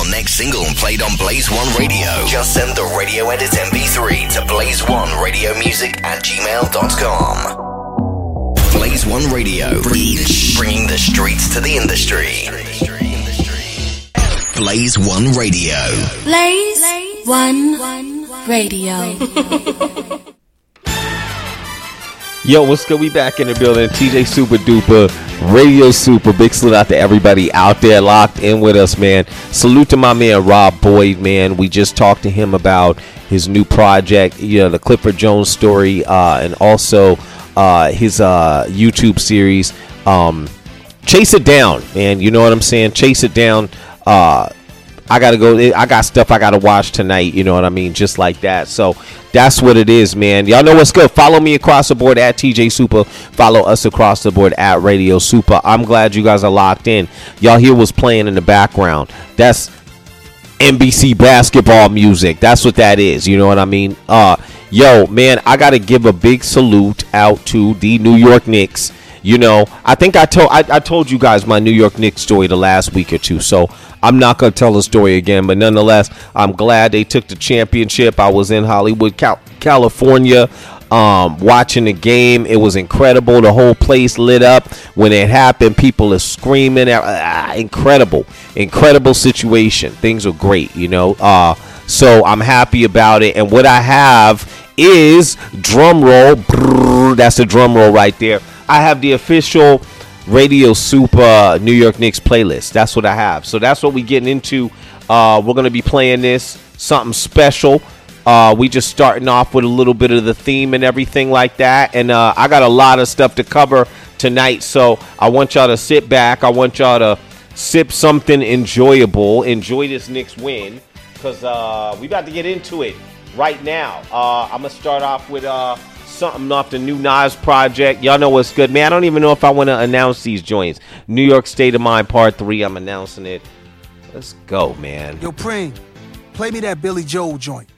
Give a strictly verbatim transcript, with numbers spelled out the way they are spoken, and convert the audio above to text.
next single played on Blaze One Radio. Just send the radio edit M P three to blaze one radio music at gmail dot com. Blaze One Radio, bringing the streets to the industry. Blaze One Radio. Blaze One Radio. Yo, what's good? We back in the building. T J Super Duper, Radio Super. Big salute out to everybody out there locked in with us, man. Salute to my man Rob Boyd, man. We just talked to him about his new project, you know, the Clifford Jones story, uh, and also uh, his uh, YouTube series, um, Chase It Down, man. You know what I'm saying? Chase It Down. Uh, I gotta go. I got stuff I gotta watch tonight. You know what I mean? Just like that. So that's what it is, man. Y'all know what's good. Follow me across the board at T J Super. Follow us across the board at Radio Super. I'm glad you guys are locked in. Y'all hear what's playing in the background? That's N B C basketball music. That's what that is. You know what I mean? Uh, yo, man, I gotta give a big salute out to the New York Knicks. You know, I think I told I, I told you guys my New York Knicks story the last week or two, so I'm not going to tell the story again. But nonetheless, I'm glad they took the championship. I was in Hollywood, Cal- California, um, watching the game. It was incredible. The whole place lit up when it happened. People are screaming. Ah, incredible, incredible situation. Things are great, you know. Uh, so I'm happy about it. And what I have is drum roll. Brrr, that's the drum roll right there. I have the official Radio Super New York Knicks playlist. That's what I have. So that's what we're getting into. Uh, we're going to be playing this, something special. Uh, we just starting off with a little bit of the theme and everything like that. And uh, I got a lot of stuff to cover tonight. So I want y'all to sit back. I want y'all to sip something enjoyable. Enjoy this Knicks win. Because uh, we about to get into it right now. Uh, I'm going to start off with... Uh, something off the new Nas project. Y'all know what's good, man. I don't even know if I want to announce these joints. New York State of Mind Part three. I'm announcing it. Let's go, man. Yo, Preem, play me that Billy Joel joint.